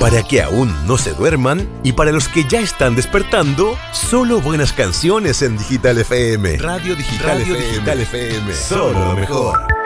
Para que aún no se duerman y para los que ya están despertando, solo buenas canciones en Digital FM. Radio Digital FM. Solo lo mejor.